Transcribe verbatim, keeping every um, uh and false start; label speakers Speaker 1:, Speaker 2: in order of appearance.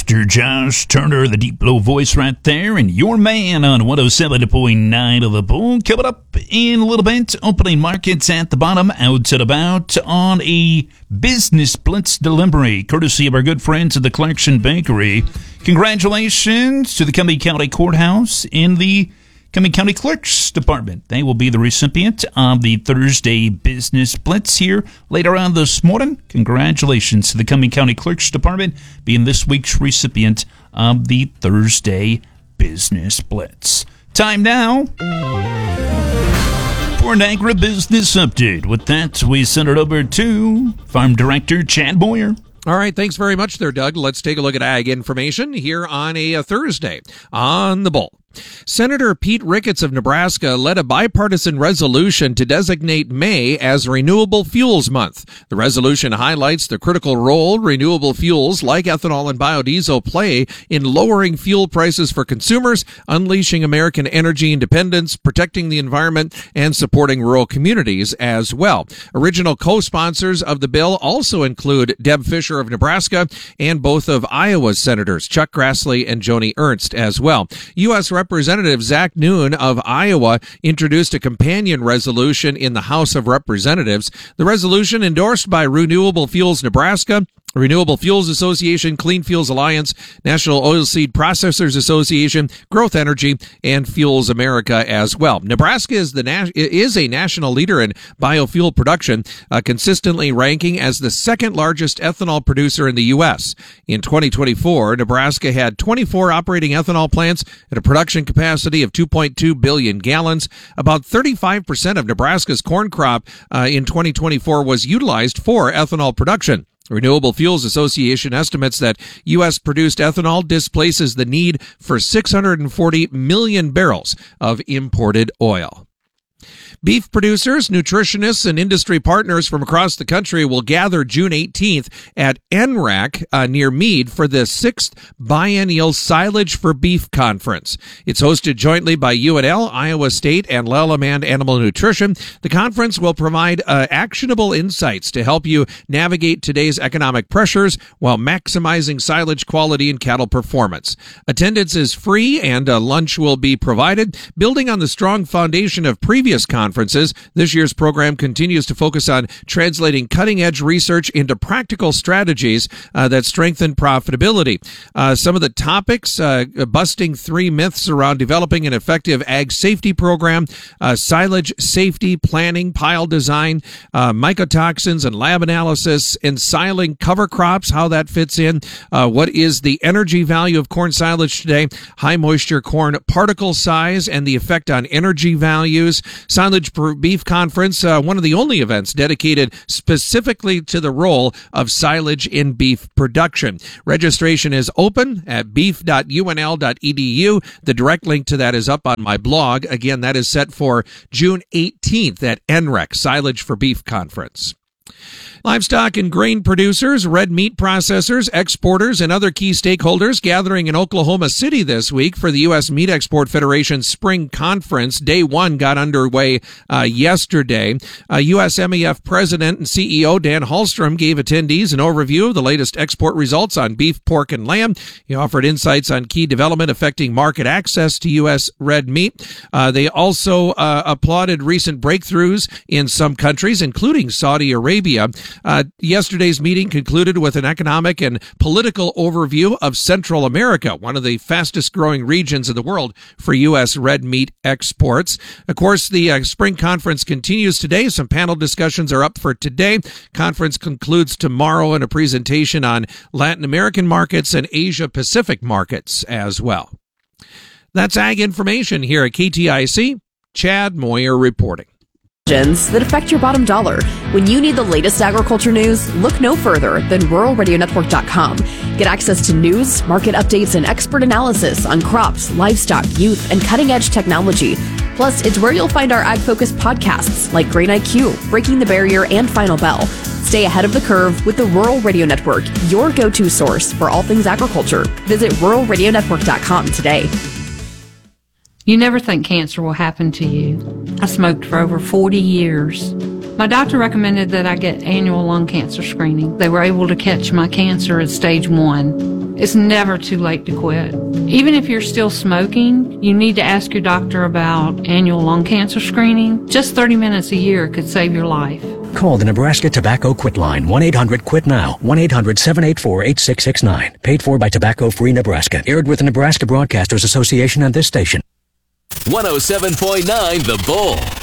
Speaker 1: Mister Josh Turner, the deep low voice right there, and your man on one oh seven point nine of the Bull. Coming up in a little bit, opening markets at the bottom, out and about on a business blitz delivery, courtesy of our good friends at the Collection Bakery. Congratulations to the Cumming County Courthouse in the Cumming County Clerk's Department. They will be the recipient of the Thursday Business Blitz here later on this morning. Congratulations to the Cumming County Clerk's Department being this week's recipient of the Thursday Business Blitz. Time now for an agribusiness update. With that, we send it over to Farm Director Chad Boyer.
Speaker 2: All right, thanks very much there, Doug. Let's take a look at ag information here on a, a Thursday on the Bull. Senator Pete Ricketts of Nebraska led a bipartisan resolution to designate May as Renewable Fuels Month. The resolution highlights the critical role renewable fuels like ethanol and biodiesel play in lowering fuel prices for consumers, unleashing American energy independence, protecting the environment, and supporting rural communities as well. Original co-sponsors of the bill also include Deb Fischer of Nebraska and both of Iowa's senators, Chuck Grassley and Joni Ernst as well. U S Representative Zach Noon of Iowa introduced a companion resolution in the House of Representatives. The resolution, endorsed by Renewable Fuels Nebraska, Renewable Fuels Association, Clean Fuels Alliance, National Oilseed Processors Association, Growth Energy, and Fuels America as well. Nebraska is the na- is a national leader in biofuel production, uh, consistently ranking as the second largest ethanol producer in the U S. In twenty twenty-four, Nebraska had twenty-four operating ethanol plants at a production capacity of two point two billion gallons. About thirty-five percent of Nebraska's corn crop uh, in twenty twenty-four was utilized for ethanol production. Renewable Fuels Association estimates that U S-produced ethanol displaces the need for six hundred forty million barrels of imported oil. Beef producers, nutritionists, and industry partners from across the country will gather June eighteenth at N R A C uh, near Meade for the sixth Biennial Silage for Beef Conference. It's hosted jointly by U N L, Iowa State, and Lallemand Animal Nutrition. The conference will provide uh, actionable insights to help you navigate today's economic pressures while maximizing silage quality and cattle performance. Attendance is free and uh, lunch will be provided. Building on the strong foundation of previous conferences, Conferences. This year's program continues to focus on translating cutting-edge research into practical strategies uh, that strengthen profitability. Uh, some of the topics, uh, busting three myths around developing an effective ag safety program, uh, silage safety planning, pile design, uh, mycotoxins and lab analysis, ensiling cover crops, how that fits in, uh, what is the energy value of corn silage today, high moisture corn particle size and the effect on energy values, silage for Beef Conference, uh, one of the only events dedicated specifically to the role of silage in beef production. Registration is open at beef dot u n l dot e d u. The direct link to that is up on my blog. Again, that is set for June eighteenth at N R E C, Silage for Beef Conference. Livestock and grain producers, red meat processors, exporters, and other key stakeholders gathering in Oklahoma City this week for the U S Meat Export Federation Spring Conference. Day one got underway uh, yesterday. Uh, U S M E F President and C E O Dan Hallstrom gave attendees an overview of the latest export results on beef, pork, and lamb. He offered insights on key development affecting market access to U S red meat. Uh, they also uh, applauded recent breakthroughs in some countries, including Saudi Arabia. Uh, yesterday's meeting concluded with an economic and political overview of Central America, one of the fastest growing regions of the world for U S red meat exports. Of course, the uh, spring conference continues today. Some panel discussions are up for today. Conference concludes tomorrow in a presentation on Latin American markets and Asia Pacific markets as well. That's ag information here at K T I C. Chad Moyer reporting.
Speaker 3: That affect your bottom dollar. When you need the latest agriculture news, look no further than rural radio network dot com. Get access to news, market updates, and expert analysis on crops, livestock, youth, and cutting-edge technology. Plus, it's where you'll find our ag-focused podcasts like Grain I Q, Breaking the Barrier, and Final Bell. Stay ahead of the curve with the Rural Radio Network, your go-to source for all things agriculture. Visit rural radio network dot com today.
Speaker 4: You never think cancer will happen to you. I smoked for over forty years. My doctor recommended that I get annual lung cancer screening. They were able to catch my cancer at stage one. It's never too late to quit. Even if you're still smoking, you need to ask your doctor about annual lung cancer screening. Just thirty minutes a year could save your life.
Speaker 5: Call the Nebraska Tobacco Quit Line, one eight hundred quit now, one eight hundred seven eight four eight six six nine. Paid for by Tobacco Free Nebraska. Aired with the Nebraska Broadcasters Association and this station.
Speaker 6: one oh seven point nine The Bull.